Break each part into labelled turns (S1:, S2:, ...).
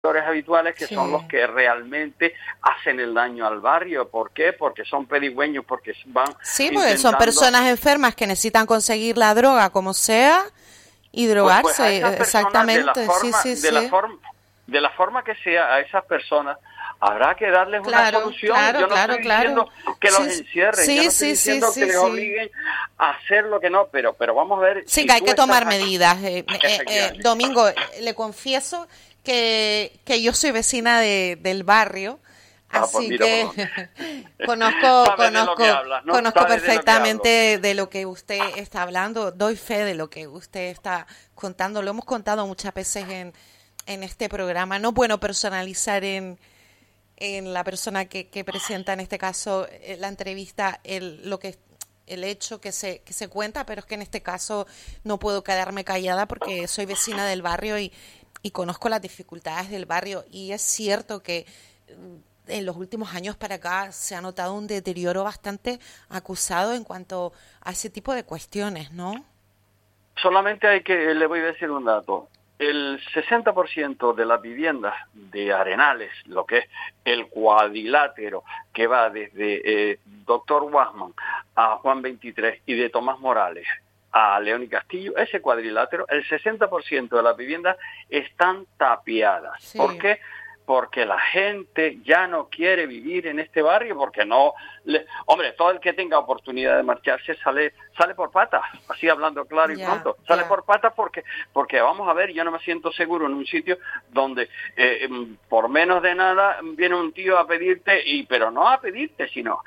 S1: habituales que son los que realmente hacen el daño al barrio. ¿Por qué? Porque son pedigüeños, porque van
S2: porque son personas enfermas que necesitan conseguir la droga como sea y drogarse. Exactamente.
S1: De la forma que sea, a esas personas habrá que darles una solución. Yo no estoy diciendo que los encierren, yo no estoy diciendo que les obliguen a hacer lo que no, pero vamos a ver.
S2: Sí, que hay que tomar medidas. Domingo, le confieso que yo soy vecina del barrio, así que conozco perfectamente de lo que usted está hablando, doy fe de lo que usted está contando, lo hemos contado muchas veces en este programa. No es bueno personalizar en la persona que presenta en este caso la entrevista el hecho que se cuenta, pero es que en este caso no puedo quedarme callada porque soy vecina del barrio y conozco las dificultades del barrio, y es cierto que en los últimos años para acá se ha notado un deterioro bastante acusado en cuanto a ese tipo de cuestiones, ¿no?
S1: Solamente le voy a decir un dato. El 60% de las viviendas de Arenales, lo que es el cuadrilátero que va desde Dr. Guasman a Juan 23 y de Tomás Morales a León y Castillo, ese cuadrilátero, el 60% de las viviendas están tapiadas. Sí. ¿Por qué? Porque la gente ya no quiere vivir en este barrio, porque hombre, todo el que tenga oportunidad de marcharse sale por patas, así hablando claro y pronto, sale por patas porque vamos a ver, yo no me siento seguro en un sitio donde por menos de nada viene un tío a pedirte, pero no a pedirte, sino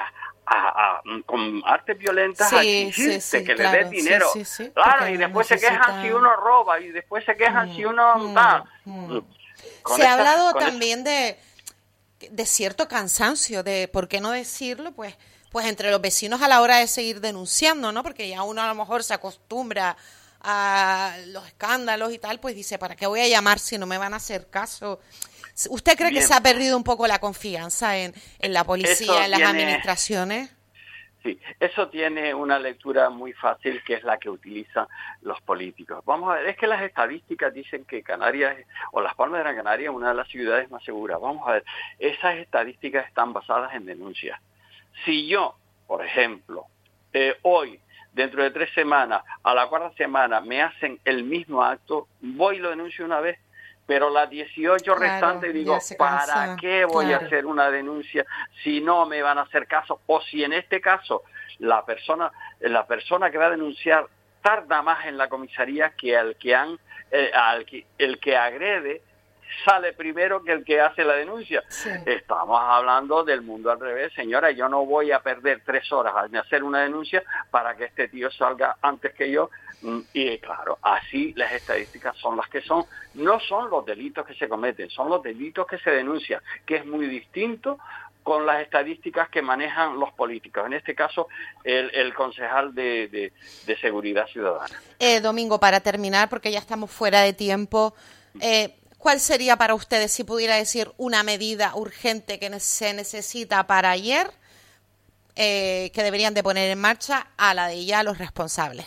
S1: con artes violentas a exigirte que le des dinero. Claro, y después se quejan si uno roba, y después se quejan si uno da.
S2: Se ha hablado también de cierto cansancio, de por qué no decirlo, pues entre los vecinos a la hora de seguir denunciando, ¿no? Porque ya uno a lo mejor se acostumbra a los escándalos y tal, pues dice, ¿para qué voy a llamar si no me van a hacer caso? ¿Usted cree que se ha perdido un poco la confianza en la policía, en las administraciones?
S1: Sí, eso tiene una lectura muy fácil, que es la que utilizan los políticos. Vamos a ver, es que las estadísticas dicen que Canarias, o Las Palmas de Gran Canaria, es una de las ciudades más seguras. Vamos a ver, esas estadísticas están basadas en denuncias. Si yo, por ejemplo, hoy, dentro de 3 semanas, a la 4ª semana, me hacen el mismo acto, voy y lo denuncio una vez, pero las 18 restantes digo, ¿para qué voy a hacer una denuncia si no me van a hacer caso? O si en este caso la persona que va a denunciar tarda más en la comisaría que el que agrede sale primero que el que hace la denuncia. Sí. Estamos hablando del mundo al revés, señora. Yo no voy a perder 3 horas en hacer una denuncia para que este tío salga antes que yo. Y claro, así las estadísticas son las que son. No son los delitos que se cometen, son los delitos que se denuncian, que es muy distinto con las estadísticas que manejan los políticos. En este caso, el concejal de Seguridad Ciudadana.
S2: Domingo, para terminar, porque ya estamos fuera de tiempo, ¿cuál sería para ustedes, si pudiera decir, una medida urgente que se necesita para ayer, que deberían de poner en marcha a la de ya los responsables?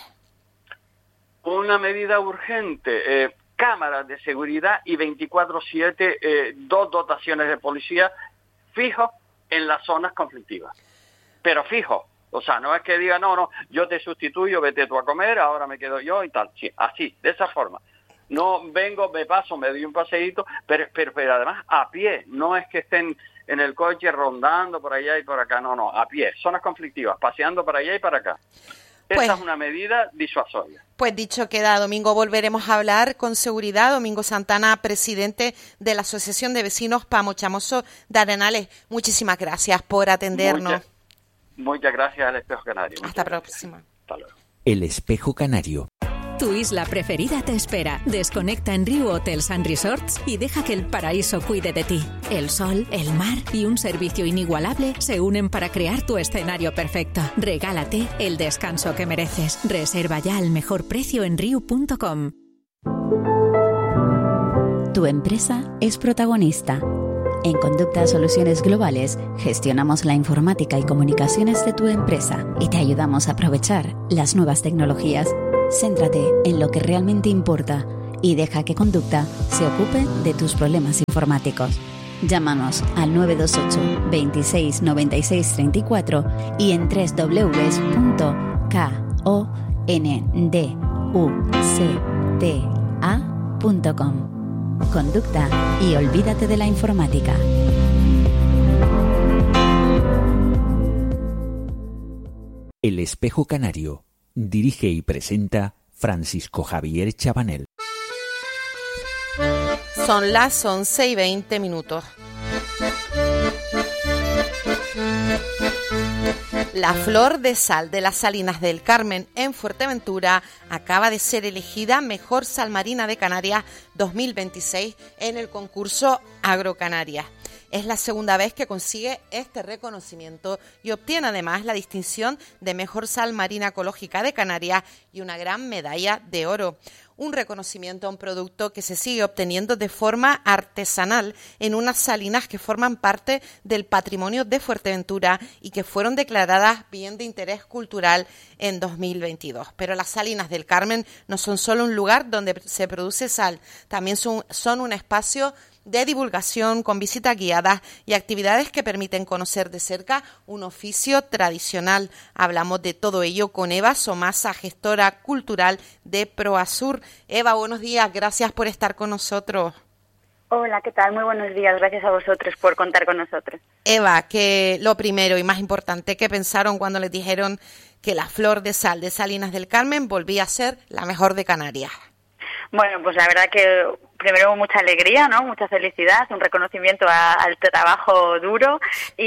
S1: Una medida urgente, cámaras de seguridad y 24/7, 2 dotaciones de policía fijos en las zonas conflictivas. Pero fijos, o sea, no es que diga, no, yo te sustituyo, vete tú a comer, ahora me quedo yo y tal. Sí, así, de esa forma. No vengo, me paso, me doy un paseíto, pero además a pie, no es que estén en el coche rondando por allá y por acá, no, a pie, zonas conflictivas, paseando para allá y para acá. Esta es una medida disuasoria.
S2: Pues dicho queda, Domingo, volveremos a hablar con seguridad. Domingo Santana, presidente de la Asociación de Vecinos Pamochamoso de Arenales. Muchísimas gracias por atendernos.
S1: Muchas gracias al Espejo Canario.
S2: Hasta la próxima.
S1: Hasta luego.
S3: El Espejo Canario.
S4: Tu isla preferida te espera. Desconecta en Riu Hotels and Resorts y deja que el paraíso cuide de ti. El sol, el mar y un servicio inigualable se unen para crear tu escenario perfecto. Regálate el descanso que mereces. Reserva ya al mejor precio en riu.com.
S5: Tu empresa es protagonista. En Conducta Soluciones Globales gestionamos la informática y comunicaciones de tu empresa y te ayudamos a aprovechar las nuevas tecnologías. Céntrate en lo que realmente importa y deja que Conducta se ocupe de tus problemas informáticos. Llámanos al 928 26 96 34 y en www.konducta.com. Conducta y olvídate de la informática.
S3: El Espejo Canario. Dirige y presenta Francisco Javier Chabanel.
S2: Son las 11:20. La flor de sal de las Salinas del Carmen en Fuerteventura acaba de ser elegida Mejor Sal Marina de Canarias 2026 en el concurso Agrocanarias. Es la segunda vez que consigue este reconocimiento y obtiene además la distinción de Mejor Sal Marina Ecológica de Canarias y una gran medalla de oro. Un reconocimiento a un producto que se sigue obteniendo de forma artesanal en unas salinas que forman parte del patrimonio de Fuerteventura y que fueron declaradas bien de interés cultural en 2022. Pero las Salinas del Carmen no son solo un lugar donde se produce sal, también son un espacio de divulgación con visitas guiadas y actividades que permiten conocer de cerca un oficio tradicional. Hablamos de todo ello con Eva Somasa, gestora cultural de Proasur. Eva, buenos días, gracias por estar con nosotros.
S6: Hola, ¿qué tal? Muy buenos días, gracias a vosotros por contar con nosotros.
S2: Eva, que lo primero y más importante, ¿qué pensaron cuando les dijeron que la flor de sal de Salinas del Carmen volvía a ser la mejor de Canarias?
S6: Bueno, pues la verdad que primero mucha alegría, ¿no? Mucha felicidad, un reconocimiento al trabajo duro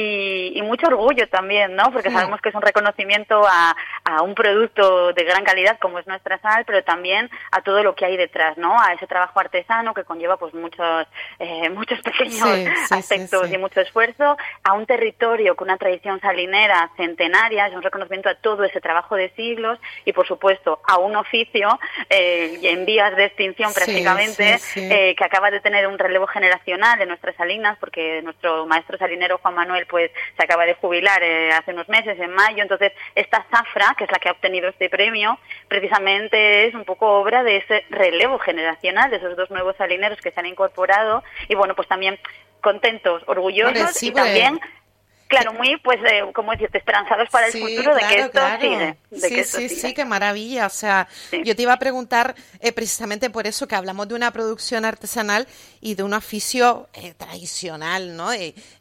S6: y mucho orgullo también, ¿no? Porque sabemos que es un reconocimiento a un producto de gran calidad como es nuestra sal, pero también a todo lo que hay detrás, ¿no? A ese trabajo artesano que conlleva pues muchos pequeños aspectos y mucho esfuerzo, a un territorio con una tradición salinera centenaria, es un reconocimiento a todo ese trabajo de siglos y por supuesto a un oficio en vías de extinción prácticamente, que acaba de tener un relevo generacional en nuestras salinas, porque nuestro maestro salinero Juan Manuel pues se acaba de jubilar hace unos meses, en mayo. Entonces esta zafra, que es la que ha obtenido este premio, precisamente es un poco obra de ese relevo generacional, de esos dos nuevos salineros que se han incorporado y bueno, pues también contentos, orgullosos y también... Claro, muy, pues, ¿cómo decirte? Esperanzados para el futuro de que esto sigue.
S2: Sí, qué maravilla. O sea, yo te iba a preguntar precisamente por eso que hablamos de una producción artesanal y de un oficio tradicional, ¿no?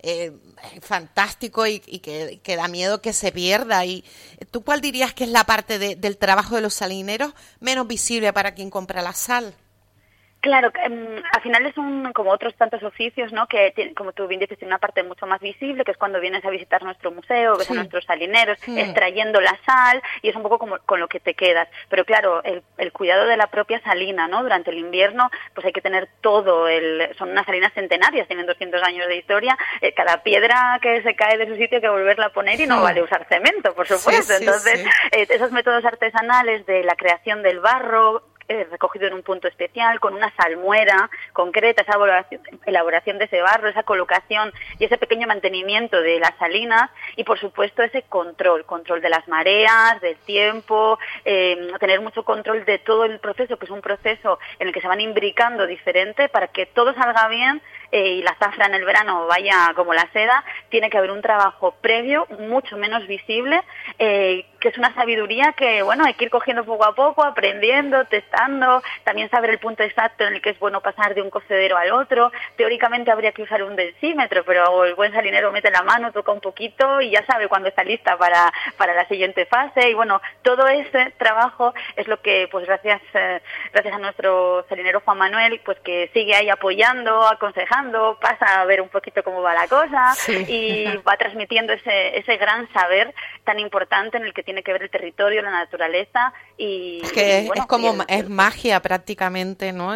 S2: Fantástico y que da miedo que se pierda. ¿Y tú cuál dirías que es la parte del trabajo de los salineros menos visible para quien compra la sal?
S6: Claro, al final es como otros tantos oficios, ¿no? Que, como tú bien dices, tiene una parte mucho más visible, que es cuando vienes a visitar nuestro museo, ves a nuestros salineros extrayendo la sal y es un poco como con lo que te quedas. Pero claro, el cuidado de la propia salina, ¿no? Durante el invierno, pues hay que tener todo. Son unas salinas centenarias, tienen 200 años de historia. Cada piedra que se cae de su sitio hay que volverla a poner y no vale usar cemento, por supuesto. Entonces, esos métodos artesanales de la creación del barro, recogido en un punto especial, con una salmuera concreta, esa elaboración de ese barro, esa colocación y ese pequeño mantenimiento de las salinas y, por supuesto, ese control de las mareas, del tiempo, tener mucho control de todo el proceso, que es un proceso en el que se van imbricando diferente para que todo salga bien y la zafra en el verano vaya como la seda. Tiene que haber un trabajo previo, mucho menos visible, que es una sabiduría que, bueno, hay que ir cogiendo poco a poco, aprendiendo, testando, también saber el punto exacto en el que es bueno pasar de un cocedero al otro. Teóricamente habría que usar un densímetro, pero el buen salinero mete la mano, toca un poquito y ya sabe cuándo está lista para la siguiente fase. Y bueno, todo ese trabajo es lo que, pues gracias a nuestro salinero Juan Manuel, pues que sigue ahí apoyando, aconsejando, pasa a ver un poquito cómo va la cosa y va transmitiendo ese gran saber tan importante en el que tiene que ver el territorio, la naturaleza y...
S2: Que
S6: bueno,
S2: es como, es magia prácticamente, ¿no?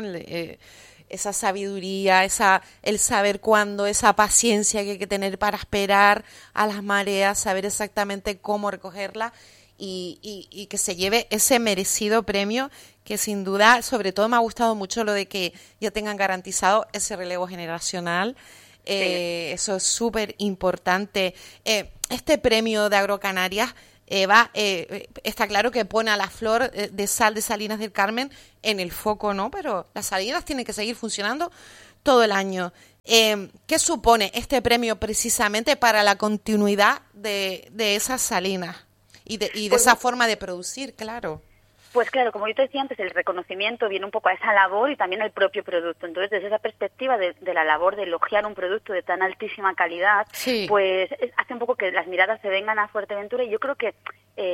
S2: Esa sabiduría, el saber cuándo, esa paciencia que hay que tener para esperar a las mareas, saber exactamente cómo recogerla y que se lleve ese merecido premio que sin duda, sobre todo me ha gustado mucho lo de que ya tengan garantizado ese relevo generacional. Eso es súper importante. Este premio de Agrocanarias Eva, está claro que pone a la flor de sal de Salinas del Carmen en el foco, ¿no? Pero las salinas tienen que seguir funcionando todo el año. ¿Qué supone este premio precisamente para la continuidad de esas salinas y de esa forma de producir, claro?
S6: Pues claro, como yo te decía antes, el reconocimiento viene un poco a esa labor y también al propio producto. Entonces, desde esa perspectiva de la labor de elogiar un producto de tan altísima calidad, pues hace un poco que las miradas se vengan a Fuerteventura, y yo creo que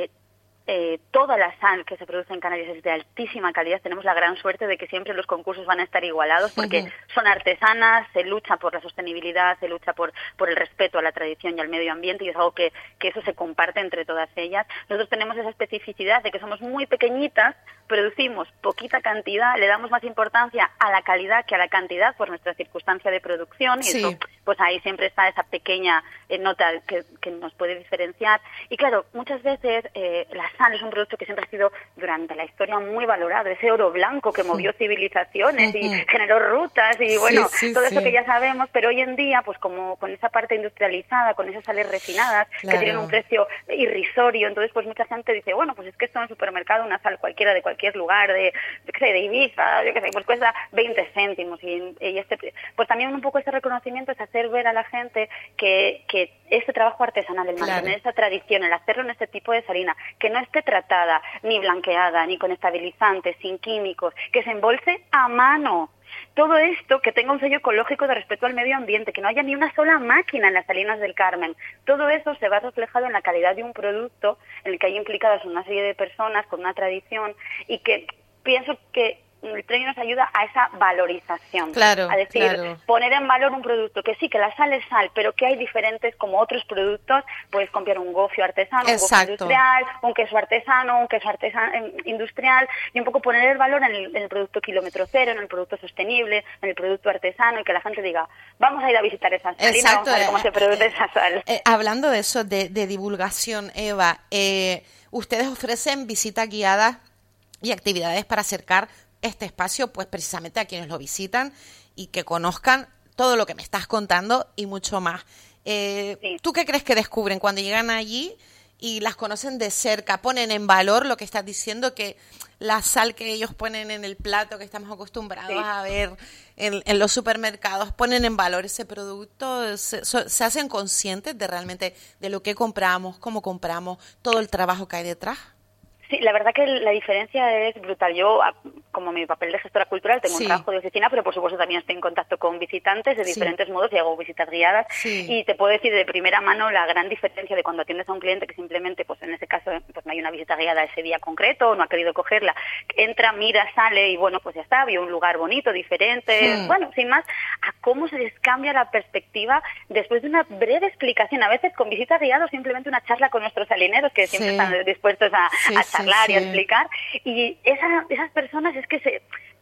S6: toda la sal que se produce en Canarias es de altísima calidad. Tenemos la gran suerte de que siempre los concursos van a estar igualados porque son artesanas, se lucha por la sostenibilidad, se lucha por el respeto a la tradición y al medio ambiente, y es algo que eso se comparte entre todas ellas. Nosotros tenemos esa especificidad de que somos muy pequeñitas, producimos poquita cantidad, le damos más importancia a la calidad que a la cantidad por nuestra circunstancia de producción, y eso, pues ahí siempre está esa pequeña nota que nos puede diferenciar. Y claro, muchas veces la sal es un producto que siempre ha sido durante la historia muy valorado, ese oro blanco que movió civilizaciones y generó rutas y bueno, todo eso que ya sabemos, pero hoy en día, pues como con esa parte industrializada, con esas sales refinadas que tienen un precio irrisorio, entonces pues mucha gente dice, bueno, pues es que esto en el supermercado, una sal cualquiera de cualquier lugar, de Ibiza, pues cuesta 20 céntimos y pues también un poco ese reconocimiento es hacer ver a la gente que este trabajo artesanal, el mantener esa tradición, el hacerlo en este tipo de salina, que no esté tratada, ni blanqueada, ni con estabilizantes, sin químicos, que se embolse a mano. Todo esto que tenga un sello ecológico de respeto al medio ambiente, que no haya ni una sola máquina en las Salinas del Carmen. Todo eso se va reflejado en la calidad de un producto en el que hay implicadas una serie de personas con una tradición, y que pienso que el premio nos ayuda a esa valorización, a decir, poner en valor un producto que sí, que la sal es sal, pero que hay diferentes como otros productos. Puedes comprar un gofio artesano, un gofio industrial, un queso artesano, industrial, y un poco poner el valor en el producto kilómetro cero, en el producto sostenible, en el producto artesano, y que la gente diga, vamos a ir a visitar esa sal y vamos a ver cómo se produce esa sal.
S2: Hablando de eso, de divulgación, Eva, ustedes ofrecen visitas guiadas y actividades para acercar este espacio, pues precisamente a quienes lo visitan y que conozcan todo lo que me estás contando y mucho más. ¿Tú qué crees que descubren cuando llegan allí y las conocen de cerca? ¿Ponen en valor lo que estás diciendo, que la sal que ellos ponen en el plato que estamos acostumbrados a ver en los supermercados, ponen en valor ese producto? ¿Se hacen conscientes de realmente de lo que compramos, cómo compramos, todo el trabajo que hay detrás?
S6: Sí, la verdad que la diferencia es brutal. Yo, como mi papel de gestora cultural, tengo un trabajo de oficina, pero por supuesto también estoy en contacto con visitantes de diferentes modos y hago visitas guiadas. Y te puedo decir de primera mano la gran diferencia de cuando atiendes a un cliente que simplemente, pues en ese caso, pues no hay una visita guiada ese día concreto, o no ha querido cogerla. Entra, mira, sale y bueno, pues ya está, vio un lugar bonito, diferente. Bueno, sin más, a cómo se les cambia la perspectiva después de una breve explicación. A veces con visitas guiadas, simplemente una charla con nuestros salineros que siempre están dispuestos a charlar y a explicar, y esas personas es que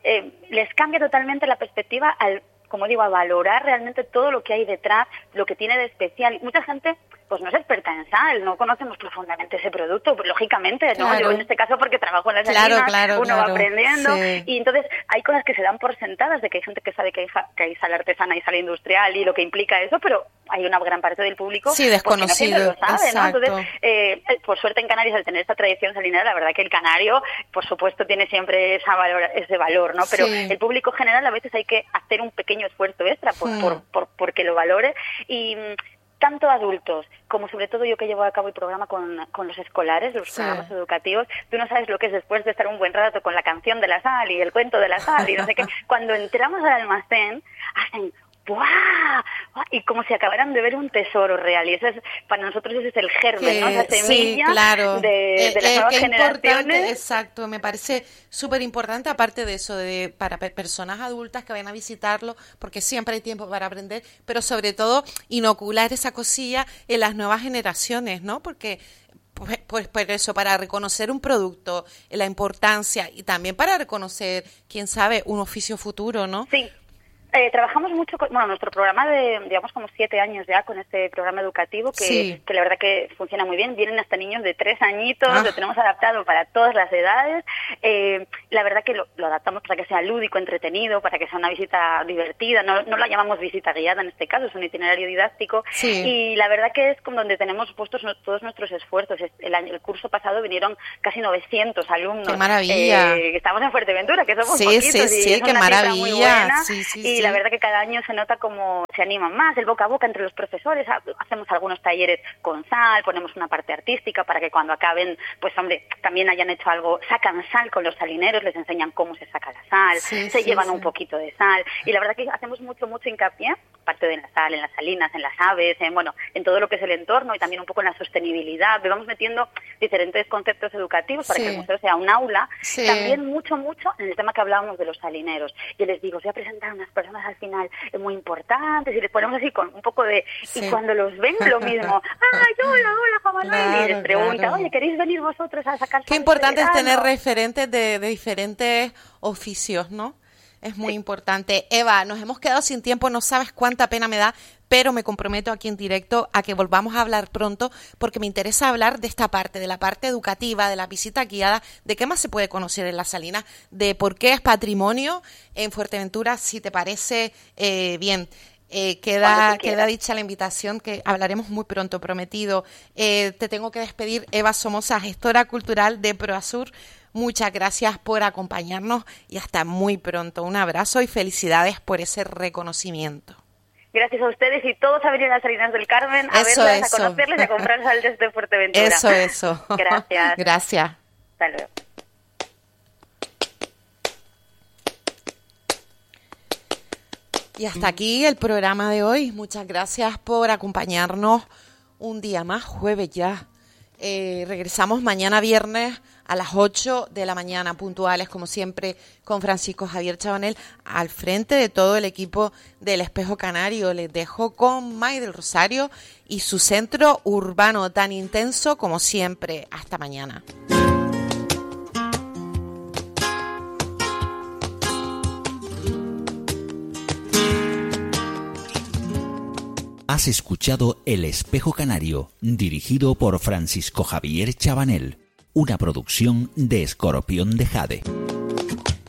S6: les cambia totalmente la perspectiva al, como digo, a valorar realmente todo lo que hay detrás, lo que tiene de especial. Mucha gente pues no es experta en sal, no conocemos profundamente ese producto, pues, lógicamente, ¿no? Yo en este caso porque trabajo en las salinas, uno va aprendiendo, y entonces hay cosas que se dan por sentadas, de que hay gente que sabe que hay sal artesana y sal industrial y lo que implica eso, pero hay una gran parte del público
S2: desconocido,
S6: no sabe, ¿no? Entonces, por suerte en Canarias, al tener esta tradición salinera, la verdad que el canario, por supuesto, tiene siempre ese valor, ¿no? Pero el público general a veces hay que hacer un pequeño esfuerzo extra porque lo valore, y tanto adultos como sobre todo yo que llevo a cabo el programa con los escolares, los programas educativos, tú no sabes lo que es después de estar un buen rato con la canción de la sal y el cuento de la sal y no sé qué, cuando entramos al almacén hacen ¡buah! Y como si acabaran de ver un tesoro real, y eso es, para nosotros ese es el germen, ¿no? Esa semilla de las nuevas generaciones.
S2: Exacto, me parece súper importante, aparte de eso, para personas adultas que vayan a visitarlo, porque siempre hay tiempo para aprender, pero sobre todo inocular esa cosilla en las nuevas generaciones, ¿no? Porque pues eso, para reconocer un producto, la importancia, y también para reconocer, quién sabe, un oficio futuro, ¿no?
S6: Sí. Trabajamos mucho nuestro programa de, digamos, como 7 años ya con este programa educativo que la verdad que funciona muy bien. Vienen hasta niños de 3 añitos, lo tenemos adaptado para todas las edades. La verdad que lo adaptamos para que sea lúdico, entretenido, para que sea una visita divertida. No la llamamos visita guiada en este caso, es un itinerario didáctico. Y la verdad que es con donde tenemos puestos todos nuestros esfuerzos. El curso pasado vinieron casi 900 alumnos.
S2: ¡Qué maravilla!
S6: Estamos en Fuerteventura, que somos poquitos.
S2: Sí, qué maravilla.
S6: Y la verdad que cada año se nota como se animan más, el boca a boca entre los profesores. Hacemos algunos talleres con sal, ponemos una parte artística para que cuando acaben, pues hombre, también hayan hecho algo, sacan sal con los salineros, les enseñan cómo se saca la sal, se llevan un poquito de sal. Y la verdad que hacemos mucho hincapié, aparte de la sal, en las salinas, en las aves, en todo lo que es el entorno y también un poco en la sostenibilidad. Vamos metiendo diferentes conceptos educativos para que el museo sea un aula. También mucho en el tema que hablábamos de los salineros. Yo les digo, os voy a presentar a unas personas al final muy importantes y les ponemos así con un poco de... Y cuando los ven, lo mismo. ¡Ay, hola, Juan Manuel! Y les pregunta, oye, ¿queréis venir vosotros a sacar sal?
S2: Qué importante es tener referentes de diferentes oficios, ¿no? Es muy importante. Eva, nos hemos quedado sin tiempo, no sabes cuánta pena me da, pero me comprometo aquí en directo a que volvamos a hablar pronto porque me interesa hablar de esta parte, de la parte educativa, de la visita guiada, de qué más se puede conocer en las Salinas, de por qué es patrimonio en Fuerteventura, si te parece bien. Queda dicha la invitación, que hablaremos muy pronto, prometido. Te tengo que despedir, Eva Somoza, gestora cultural de Proasur. Muchas gracias por acompañarnos y hasta muy pronto. Un abrazo y felicidades por ese reconocimiento.
S6: Gracias a ustedes y todos a venir a las Salinas del Carmen a verlas, a conocerles y a comprar sal desde Fuerteventura.
S2: Eso. Gracias.
S6: Hasta luego.
S2: Y hasta aquí el programa de hoy. Muchas gracias por acompañarnos un día más, jueves ya. Regresamos mañana viernes a las 8 de la mañana, puntuales como siempre, con Francisco Javier Chabanel al frente de todo el equipo del Espejo Canario. Les dejo con May del Rosario y su centro urbano tan intenso como siempre. Hasta mañana.
S3: Has escuchado El Espejo Canario, dirigido por Francisco Javier Chabanel, una producción de Escorpión de Jade.